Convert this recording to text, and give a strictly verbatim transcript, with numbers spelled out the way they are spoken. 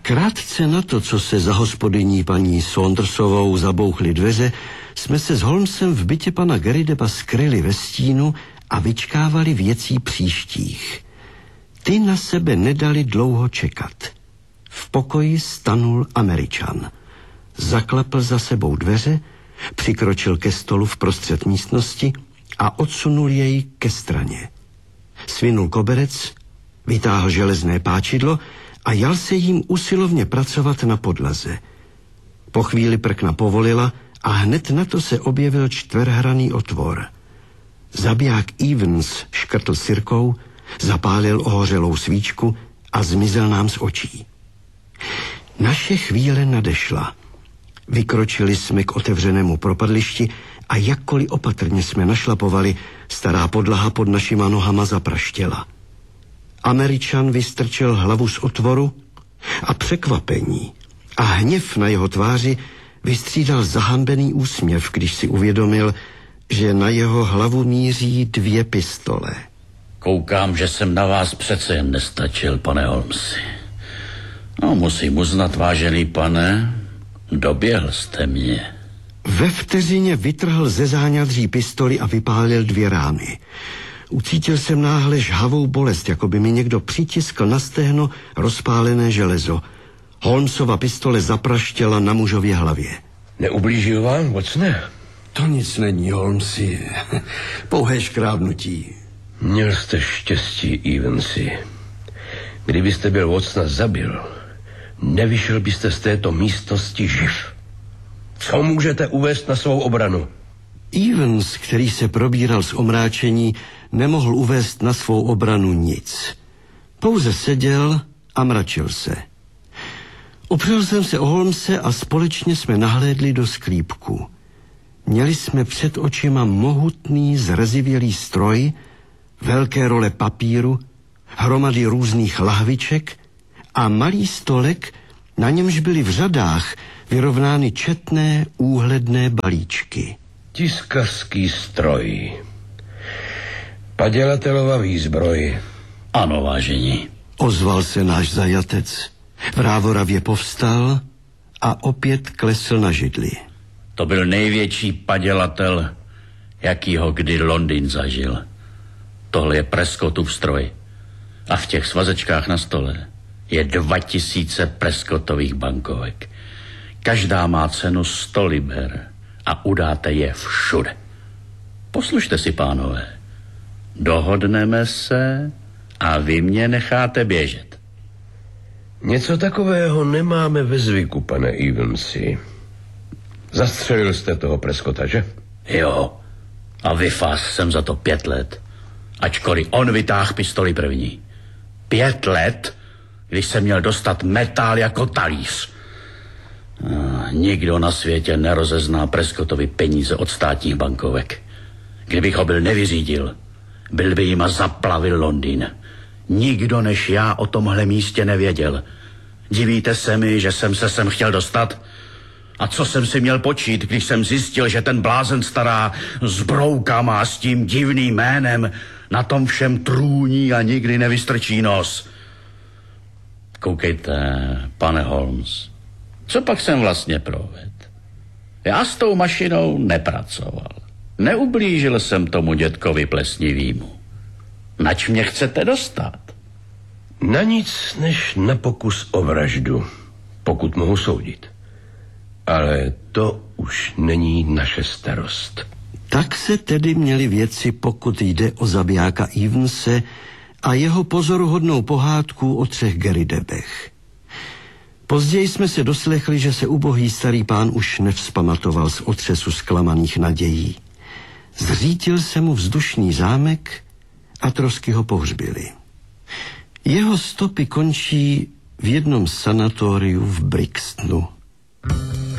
Krátce na to, co se za hospodyní paní Saundersovou zabouchly dveře, jsme se s Holmesem v bytě pana Garrideba skryli ve stínu a vyčkávali věcí příštích. Ty na sebe nedali dlouho čekat. V pokoji stanul Američan. Zaklapl za sebou dveře, přikročil ke stolu v prostřed místnosti a odsunul jej ke straně. Svinul koberec, vytáhl železné páčidlo a jal se jím usilovně pracovat na podlaze. Po chvíli prkna povolila a hned na to se objevil čtverhraný otvor. Zabiják Evans škrtl sirkou, zapálil ohořelou svíčku a zmizel nám z očí. Naše chvíle nadešla. Vykročili jsme k otevřenému propadlišti a jakkoliv opatrně jsme našlapovali, stará podlaha pod našima nohama zapraštěla. Američan vystrčil hlavu z otvoru a překvapení a hněv na jeho tváři vystřídal zahambený úsměv, když si uvědomil, že na jeho hlavu míří dvě pistole. Koukám, že jsem na vás přece jen nestačil, pane Holmesi. No, musím uznat, vážený pane, doběhl jste mě. Ve vteřině vytrhl ze záňadří pistoli a vypálil dvě rány. Ucítil jsem náhle žhavou bolest, jako by mi někdo přitiskl na stehno rozpálené železo. Holmesova pistole zapraštěla na mužově hlavě. Neublížil vám, Watsone? To nic není, Holmesi. Pouhé škrábnutí. Měl jste štěstí, Evansi. Kdybyste byl Watsona zabil, nevyšel byste z této místnosti živ. Co můžete uvést na svou obranu? Evans, který se probíral z omráčení, nemohl uvést na svou obranu nic. Pouze seděl a mračil se. Opřel jsem se o Holmese a společně jsme nahlédli do sklípku. Měli jsme před očima mohutný, zrezivělý stroj, velké role papíru, hromady různých lahviček a malý stolek, na němž byly v řadách vyrovnány četné úhledné balíčky. Tiskařský stroj. Padělatelova výzbroj. Ano, vážení. Ozval se náš zajatec. Vrávoravě povstal a opět klesl na židli. To byl největší padělatel, jakýho kdy Londýn zažil. Tohle je Prescottův stroj. A v těch svazečkách na stole je dva tisíce Prescottových bankovek. Každá má cenu sto liber a udáte je všude. Poslušte si, pánové. Dohodneme se a vy mě necháte běžet. Něco takového nemáme ve zvyku, pane Evansi. Zastřelil jste toho Prescotta, že? Jo. A vyfás jsem za to pět let. Ačkoliv on vytáhl pistoli první. Pět let, když jsem měl dostat metál jako talíř. A nikdo na světě nerozezná Prescottovi peníze od státních bankovek. Kdybych ho byl nevyřídil, byl by jima zaplavil Londýn. Nikdo než já o tomhle místě nevěděl. Divíte se mi, že jsem se sem chtěl dostat? A co jsem si měl počít, když jsem zjistil, že ten blázen stará s broukama a s tím divným jménem na tom všem trůní a nikdy nevystrčí nos? Koukejte, pane Holmes, co pak jsem vlastně provedl? Já s tou mašinou nepracoval. Neublížil jsem tomu dětkovi plesnivýmu. Nač mě chcete dostat? Na nic než na pokus o vraždu, pokud mohu soudit. Ale to už není naše starost. Tak se tedy měly věci, pokud jde o zabijáka Evanse a jeho pozoruhodnou pohádku o třech Garridebech. Později jsme se doslechli, že se ubohý starý pán už nevzpamatoval z otřesu zklamaných nadějí. Zřítil se mu vzdušný zámek a trosky ho pohřbily. Jeho stopy končí v jednom sanatoriu v Brixtonu.